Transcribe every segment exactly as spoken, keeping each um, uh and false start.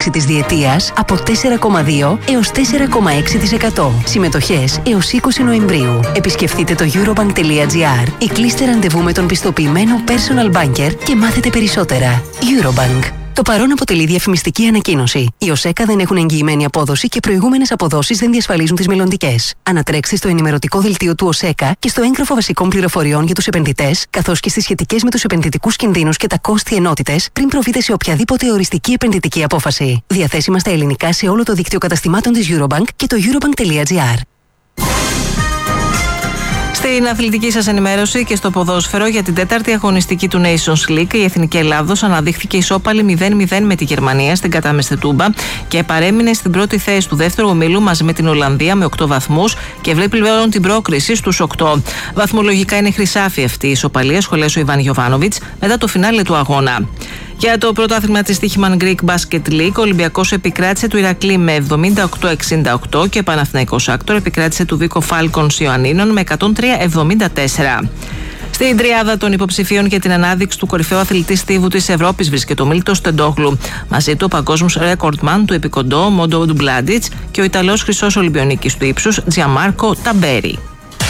ανάπτυξη της διετίας από τέσσερα κόμμα δύο έως τέσσερα κόμμα έξι τοις εκατό. Συμμετοχές έως είκοσι Νοεμβρίου. Επισκεφτείτε το eurobank.gr ή κλείστε ραντεβού με τον πιστοποιημένο personal banker και μάθετε περισσότερα. Eurobank. Το παρόν αποτελεί διαφημιστική ανακοίνωση. Οι ΟΣΕΚΑ δεν έχουν εγγυημένη απόδοση και προηγούμενες αποδόσεις δεν διασφαλίζουν τις μελλοντικές. Ανατρέξτε στο ενημερωτικό δελτίο του ΟΣΕΚΑ και στο έγγραφο βασικών πληροφοριών για τους επενδυτές, καθώς και στις σχετικές με τους επενδυτικούς κινδύνους και τα κόστη ενότητες, πριν προβείτε σε οποιαδήποτε οριστική επενδυτική απόφαση. Διαθέσιμα στα ελληνικά σε όλο το δίκτυο καταστημάτων της Eurobank και το eurobank.gr. Στην αθλητική σας ενημέρωση και στο ποδόσφαιρο για την τέταρτη αγωνιστική του Nations League, η Εθνική Ελλάδος αναδείχθηκε ισόπαλη μηδέν μηδέν με τη Γερμανία στην κατάμεστη Τούμπα και παρέμεινε στην πρώτη θέση του δεύτερου ομίλου μαζί με την Ολλανδία με οκτώ βαθμούς και βλέπει πλέον την πρόκριση στους οκτώ. Βαθμολογικά είναι χρυσάφι αυτή η ισοπαλία, σχολέασε ο Ιβάν Γιοβάνοβιτς μετά το φινάλε του αγώνα. Για το πρωτάθλημα της Τύχημαν Greek Basket League, ο Ολυμπιακός επικράτησε του Ηρακλή με εβδομήντα οκτώ εξήντα οκτώ και ο Παναθηναϊκός Άκτορ επικράτησε του Βίκο Falcons Ιωαννίνων με εκατόν τρία εβδομήντα τέσσερα. Στην τριάδα των υποψηφίων για την ανάδειξη του κορυφαίου αθλητή στίβου της Ευρώπης βρίσκεται ο Μίλτος Τεντόγλου. Μαζί του ο παγκόσμιος ρέκορντμαν του επικοντό Μόντο Ντουμπλάντιτς και ο Ιταλός χρυσός Ολυμπιονίκης του ύψους Τζιαμάρκο Ταμπέρι.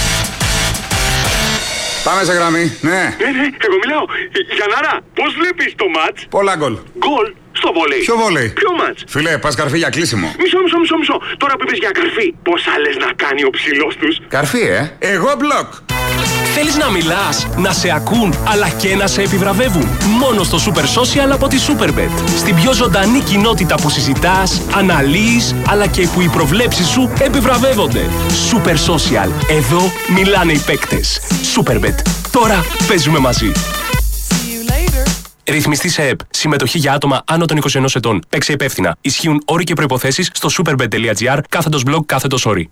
Πάμε σε γραμμή, ναι. Ναι, ναι, εγώ μιλάω. Γιαννάρα, πώς βλέπεις το μάτς? Πολλά γκολ. Γκολ στο βόλεϊ. Ποιο βόλεϊ? Ποιο μάτς? Φίλε, πας καρφί για κλείσιμο. Μισό, μισό, μισό, μισό. Τώρα που είπες για καρφί, πόσα λες να κάνει ο ψηλός τους? Καρφί, ε. Εγώ μπλοκ. Θέλεις να μιλάς, να σε ακούν, αλλά και να σε επιβραβεύουν? Μόνο στο Super Social από τη Superbet. Στην πιο ζωντανή κοινότητα που συζητάς, αναλύεις, αλλά και που οι προβλέψεις σου επιβραβεύονται. Super Social. Εδώ μιλάνε οι παίκτες. Superbet. Τώρα παίζουμε μαζί. Ρυθμιστή σε ΕΠ. Συμμετοχή για άτομα άνω των είκοσι ενός ετών. Παίξε υπεύθυνα. Ισχύουν όροι και προϋποθέσεις στο superbet.gr κάθετος blog κάθετος όροι.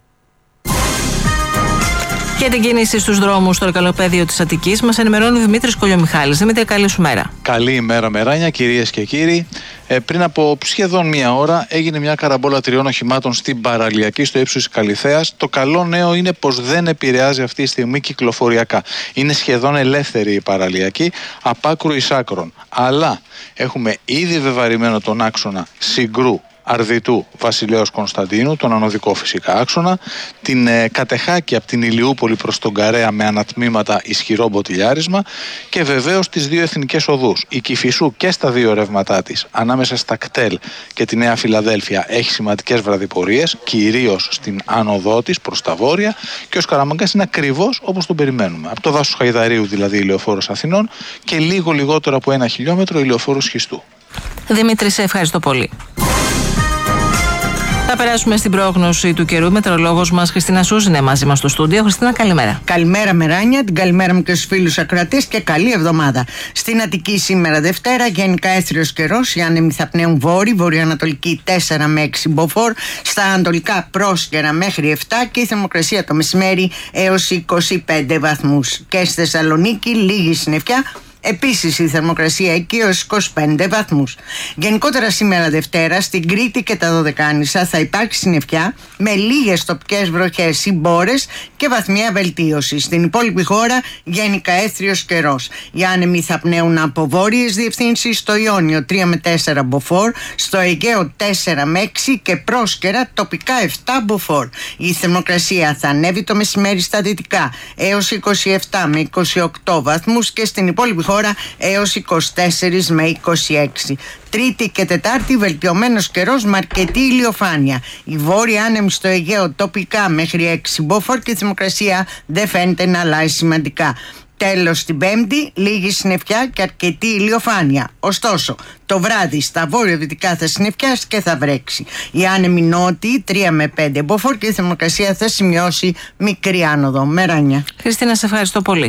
Για την κίνηση στους δρόμους στο Ερκαλοπέδιο της Αττικής μας ενημερώνει ο Δημήτρης Κολιομιχάλης. Δημήτρη, καλή σου μέρα. Καλή ημέρα, Μεράνια, κυρίες και κύριοι. Ε, πριν από σχεδόν μία ώρα έγινε μια καραμπόλα τριών οχημάτων στην παραλιακή στο ύψος της Καλιθέας. Το καλό νέο είναι πως δεν επηρεάζει αυτή τη στιγμή κυκλοφοριακά. Είναι σχεδόν ελεύθερη η παραλιακή, απ' άκρου εις άκρον. Αλλά έχουμε ήδη βεβαρημένο τον άξονα Συγκρού Αρδιτού Βασιλέως Κωνσταντίνου, τον ανωδικό φυσικά άξονα, την ε, Κατεχάκη από την Ηλιούπολη προς τον Καρέα με ανατμήματα ισχυρό μποτιλιάρισμα και βεβαίως τις δύο εθνικές οδούς. Η Κηφισού και στα δύο ρεύματά της, ανάμεσα στα Κτέλ και τη Νέα Φιλαδέλφια, έχει σημαντικές βραδιπορίες, κυρίως στην άνοδό της προς τα βόρεια, και ο Σκαραμαγκάς είναι ακριβώς όπως τον περιμένουμε. Από το δάσος Χαϊδαρίου δηλαδή η Λεωφόρος Αθηνών και λίγο λιγότερο από ένα χιλιόμετρο η Λεωφόρος Χιστού. Δημήτρη, σε ευχαριστώ πολύ. Θα περάσουμε στην πρόγνωση του καιρού. Η μετεωρολόγος μας Χριστίνα Σούζ είναι μαζί μας στο στούντιο. Χριστίνα, καλημέρα. Καλημέρα, Μεράνια. Την καλημέρα μου και στους φίλους ακροατές και καλή εβδομάδα. Στην Αττική σήμερα Δευτέρα, γενικά έθριος καιρός. Οι άνεμοι θα πνέουν βόρειοι, βορειοανατολική τέσσερα με έξι μποφόρ. Στα ανατολικά πρόσκαιρα μέχρι επτά και η θερμοκρασία το μεσημέρι έως είκοσι πέντε βαθμούς. Και στη Θεσσαλονίκη λίγη συννεφιά. Επίσης η θερμοκρασία εκεί έως είκοσι πέντε βαθμούς. Γενικότερα σήμερα Δευτέρα στην Κρήτη και τα Δωδεκάνησα θα υπάρξει συννεφιά με λίγες τοπικές βροχές ή μπόρες και βαθμιαία βελτίωση. Στην υπόλοιπη χώρα γενικά έθριος καιρός. Οι άνεμοι θα πνέουν από βόρειες διευθύνσεις, στο Ιόνιο τρία με τέσσερα μποφόρ, στο Αιγαίο τέσσερα με έξι και πρόσκαιρα τοπικά επτά μποφόρ. Η θερμοκρασία θα ανέβει το μεσημέρι στα δυτικά έως είκοσι επτά με είκοσι οκτώ βαθμούς και στην υπόλοιπη χώρα έως είκοσι τέσσερα με είκοσι έξι. Τρίτη και Τετάρτη βελτιωμένος καιρός με αρκετή ηλιοφάνεια. Η βόρεια άνεμη στο Αιγαίο τοπικά μέχρι έξι μποφόρ και η θερμοκρασία δεν φαίνεται να αλλάζει σημαντικά. Τέλος την Πέμπτη, λίγη συννεφιά και αρκετή ηλιοφάνεια. Ωστόσο, το βράδυ στα βόρειο-δυτικά θα συννεφιάσει και θα βρέξει. Οι άνεμοι νότιοι τρία με πέντε μποφόρ και η θερμοκρασία θα σημειώσει μικρή άνοδο. Μεράνια. Χριστίνα, σε ευχαριστώ πολύ.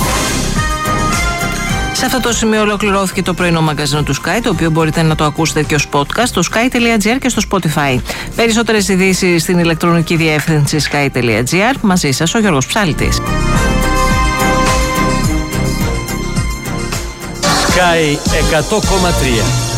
Σε αυτό το σημείο ολοκληρώθηκε το πρωινό μαγκαζίνο του Sky, το οποίο μπορείτε να το ακούσετε και ως podcast στο sky.gr και στο Spotify. Περισσότερες ειδήσεις στην ηλεκτρονική διεύθυνση sky.gr. Μαζί σας ο Γιώργος Ψάλτης. Sky εκατό κόμμα τρία.